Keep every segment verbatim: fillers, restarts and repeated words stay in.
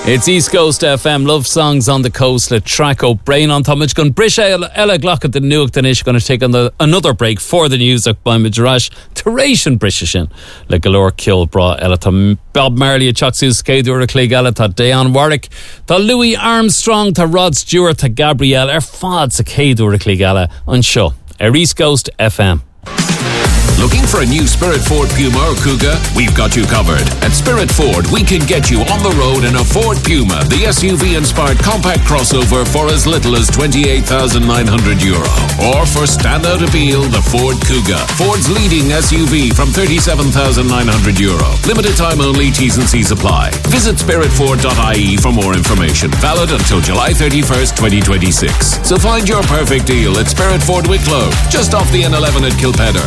It's East Coast F M, love songs on the coast, le track o brain on Tomich gun Brisha Ella Glock at the Newark Danish going to take on the, another break for the music by Madras Teration Brishishin le galore kill bra Ella to Bob Marley a Choksu Skadur a Clegg Ella to Dion Warwick to Louis Armstrong to Rod Stewart to Gabrielle er Fod to Kadur a Clegg Ella on show er East Coast F M. Looking for a new Spirit Ford Puma or Cougar? We've got you covered. At Spirit Ford, we can get you on the road in a Ford Puma, the S U V-inspired compact crossover for as little as twenty-eight thousand nine hundred euro. Or for standout appeal, the Ford Cougar, Ford's leading S U V from thirty-seven thousand nine hundred euro. Limited time only, T's and C's apply. Visit spirit ford dot I E for more information. Valid until July thirty-first, twenty twenty-six. So find your perfect deal at Spirit Ford Wicklow, just off the N eleven at Kilpedder.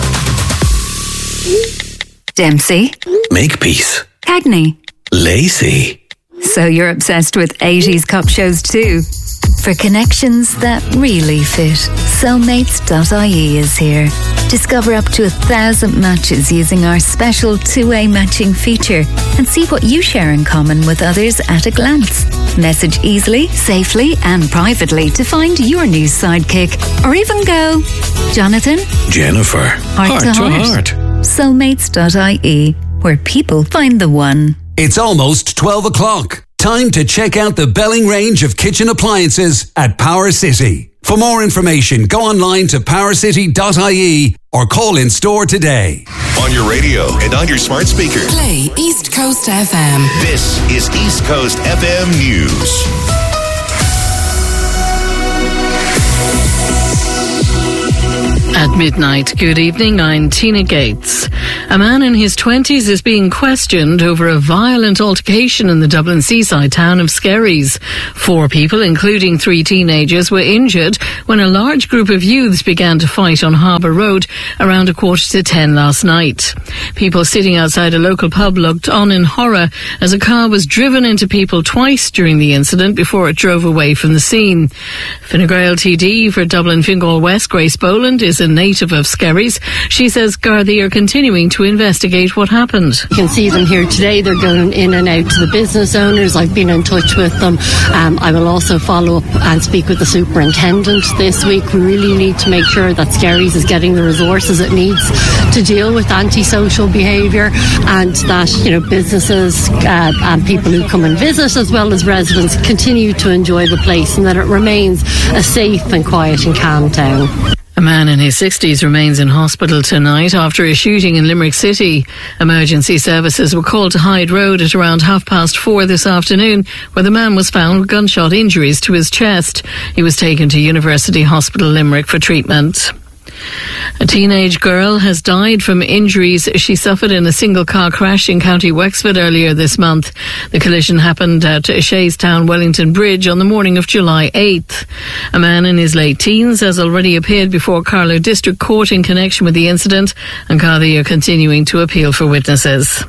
Dempsey. Makepeace. Cagney. Lacey. So you're obsessed with eighties cop shows too? For connections that really fit, soulmates dot I E is here. Discover up to a thousand matches using our special two-way matching feature and see what you share in common with others at a glance. Message easily, safely and privately to find your new sidekick, or even go, Jonathan, Jennifer, heart, heart to heart. heart. soulmates dot I E, where people find the one. It's almost twelve o'clock. Time to check out the Belling range of kitchen appliances at Power City. For more information, go online to power city dot I E or call in store today. On your radio and on your smart speaker. Play East Coast F M. This is East Coast F M News. At midnight, good evening, I'm Tina Gates. A man in his twenties is being questioned over a violent altercation in the Dublin seaside town of Skerries. Four people, including three teenagers, were injured when a large group of youths began to fight on Harbour Road around a quarter to ten last night. People sitting outside a local pub looked on in horror as a car was driven into people twice during the incident before it drove away from the scene. Fine Gael T D for Dublin Fingal West, Grace Boland, is a native of Skerries. She says Gardaí are continuing to investigate what happened. You can see them here today. They're going in and out to the business owners. I've been in touch with them. Um, I will also follow up and speak with the superintendent this week. We really need to make sure that Skerries is getting the resources it needs to deal with antisocial behaviour, and that, you know, businesses uh, and people who come and visit, as well as residents, continue to enjoy the place, and that it remains a safe and quiet and calm town. A man in his sixties remains in hospital tonight after a shooting in Limerick City. Emergency services were called to Hyde Road at around half past four this afternoon, where the man was found with gunshot injuries to his chest. He was taken to University Hospital Limerick for treatment. A teenage girl has died from injuries she suffered in a single-car crash in County Wexford earlier this month. The collision happened at Shaystown Wellington Bridge on the morning of July eighth. A man in his late teens has already appeared before Carlow District Court in connection with the incident, and Gardaí are continuing to appeal for witnesses.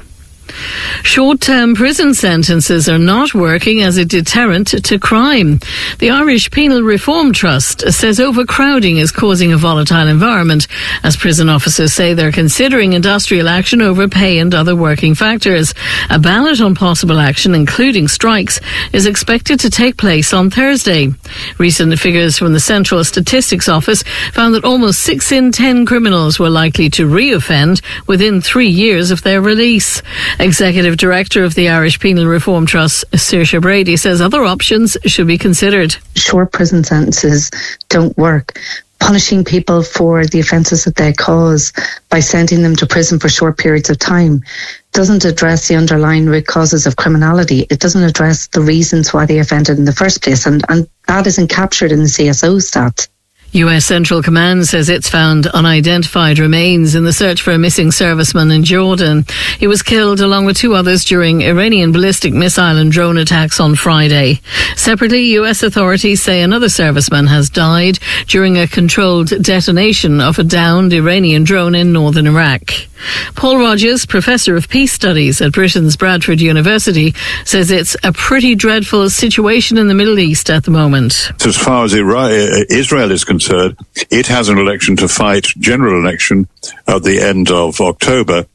Short-term prison sentences are not working as a deterrent to crime. The Irish Penal Reform Trust says overcrowding is causing a volatile environment, as prison officers say they're considering industrial action over pay and other working factors. A ballot on possible action, including strikes, is expected to take place on Thursday. Recent figures from the Central Statistics Office found that almost six in ten criminals were likely to re-offend within three years of their release. Executive Director of the Irish Penal Reform Trust, Saoirse Brady, says other options should be considered. Short prison sentences don't work. Punishing people for the offences that they cause by sending them to prison for short periods of time doesn't address the underlying root causes of criminality. It doesn't address the reasons why they offended in the first place, and, and that isn't captured in the C S O stats. U S Central Command says it's found unidentified remains in the search for a missing serviceman in Jordan. He was killed along with two others during Iranian ballistic missile and drone attacks on Friday. Separately, U S authorities say another serviceman has died during a controlled detonation of a downed Iranian drone in northern Iraq. Paul Rogers, Professor of Peace Studies at Britain's Bradford University, says it's a pretty dreadful situation in the Middle East at the moment. As far as Israel is concerned, it has an election to fight, general election, at the end of October.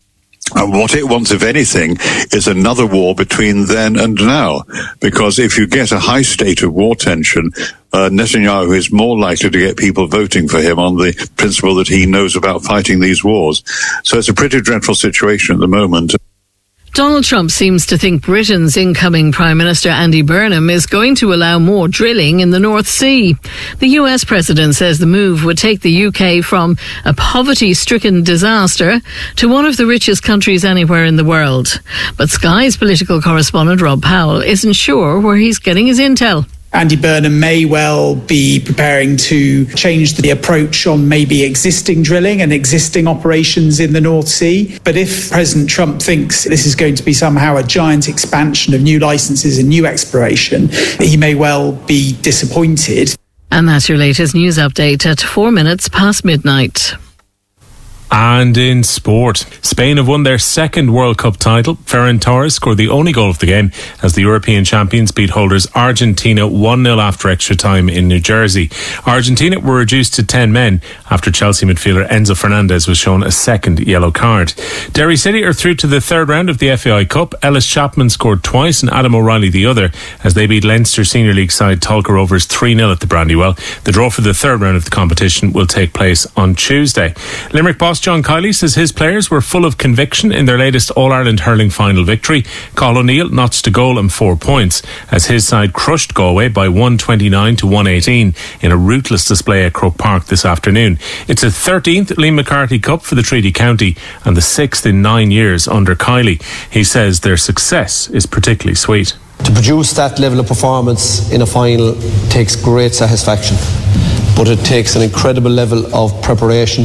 And what it wants, if anything, is another war between then and now. Because if you get a high state of war tension, uh, Netanyahu is more likely to get people voting for him on the principle that he knows about fighting these wars. So it's a pretty dreadful situation at the moment. Donald Trump seems to think Britain's incoming Prime Minister Andy Burnham is going to allow more drilling in the North Sea. The U S president says the move would take the U K from a poverty-stricken disaster to one of the richest countries anywhere in the world. But Sky's political correspondent Rob Powell isn't sure where he's getting his intel. Andy Burnham may well be preparing to change the approach on maybe existing drilling and existing operations in the North Sea. But if President Trump thinks this is going to be somehow a giant expansion of new licenses and new exploration, he may well be disappointed. And that's your latest news update at four minutes past midnight. And in sport, Spain have won their second World Cup title. Ferran Torres scored the only goal of the game as the European champions beat holders Argentina one nil after extra time in New Jersey. Argentina were reduced to ten men after Chelsea midfielder Enzo Fernandez was shown a second yellow card. Derry City are through to the third round of the F A I Cup. Ellis Chapman scored twice and Adam O'Reilly the other as they beat Leinster Senior League side Tolka Rovers three nil at the Brandywell. The draw for the third round of the competition will take place on Tuesday. Limerick boss John Kiley says his players were full of conviction in their latest All-Ireland hurling final victory. Cathal O'Neill notched a goal and four points as his side crushed Galway by one twenty-nine to one eighteen in a ruthless display at Croke Park this afternoon. It's a thirteenth Liam McCarthy Cup for the Treaty County and the sixth in nine years under Kiley. He says their success is particularly sweet. To produce that level of performance in a final takes great satisfaction, but it takes an incredible level of preparation.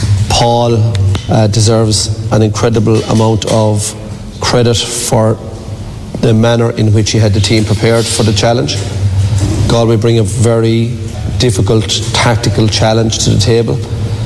Paul uh, deserves an incredible amount of credit for the manner in which he had the team prepared for the challenge. Galway bring a very difficult tactical challenge to the table,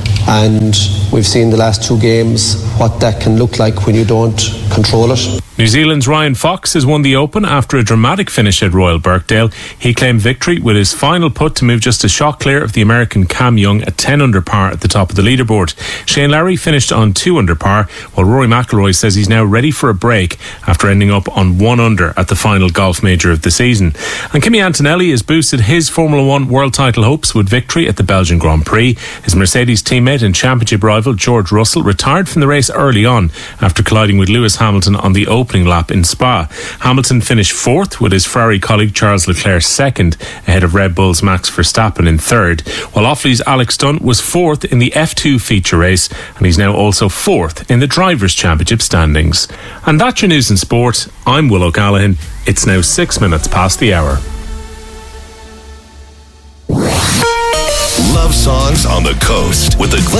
and we've seen the last two games what that can look like when you don't control it. New Zealand's Ryan Fox has won the Open after a dramatic finish at Royal Birkdale. He claimed victory with his final putt to move just a shot clear of the American Cam Young at ten under par at the top of the leaderboard. Shane Lowry finished on two under par, while Rory McIlroy says he's now ready for a break after ending up on one under at the final golf major of the season. And Kimi Antonelli has boosted his Formula One world title hopes with victory at the Belgian Grand Prix. His Mercedes teammate and championship rival George Russell retired from the race early on after colliding with Lewis Hamilton on the Open opening lap in Spa. Hamilton finished fourth with his Ferrari colleague Charles Leclerc second, ahead of Red Bull's Max Verstappen in third, while Offaly's Alex Dunn was fourth in the F two feature race, and he's now also fourth in the Drivers' Championship standings. And that's your news in sport. I'm Will O'Callaghan. It's now six minutes past the hour. Love songs on the coast with the